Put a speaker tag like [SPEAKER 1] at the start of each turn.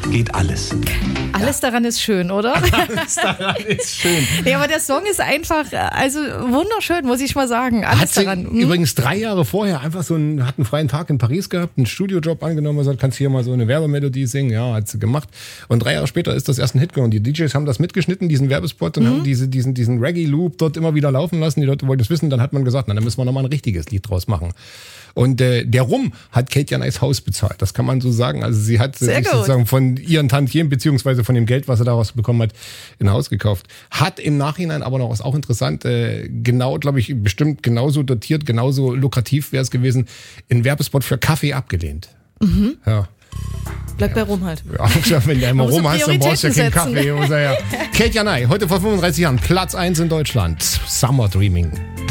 [SPEAKER 1] geht alles.
[SPEAKER 2] Alles daran ist schön, oder?
[SPEAKER 1] Alles daran ist schön.
[SPEAKER 2] Ja, aber der Song ist einfach, also wunderschön, muss ich mal sagen. Alles
[SPEAKER 3] Hat sie
[SPEAKER 2] daran.
[SPEAKER 3] übrigens 3 Jahre vorher einfach hat einen freien Tag in Paris gehabt, einen Studiojob angenommen und gesagt, kannst hier mal so eine Werbemelodie singen. Ja, hat sie gemacht. Und 3 Jahre später ist das erst ein Hit geworden. Die DJs haben das mitgeschnitten, diesen Werbespot, und haben diesen Reggae-Loop dort immer wieder laufen lassen. Die Leute wollten es wissen. Dann hat man gesagt, na, dann müssen wir nochmal ein richtiges Lied draus machen. Und der Rum hat Kate Janais Haus bezahlt. Das kann man so sagen. Also sie hat sich sozusagen von ihren Tantiemen beziehungsweise von dem Geld, was er daraus bekommen hat, ein Haus gekauft. Hat im Nachhinein aber noch, ist auch interessant, genau, glaube ich, bestimmt genauso dotiert, genauso lukrativ wäre es gewesen, einen Werbespot für Kaffee abgelehnt. Mhm. Ja.
[SPEAKER 2] Bleibt bei Rum halt.
[SPEAKER 3] Ja, wenn der immer Rum heißt, dann brauchst du ja keinen
[SPEAKER 2] Prioritäten
[SPEAKER 3] Kaffee. Kate Janais, heute vor 35 Jahren, Platz 1 in Deutschland. Summer Dreaming.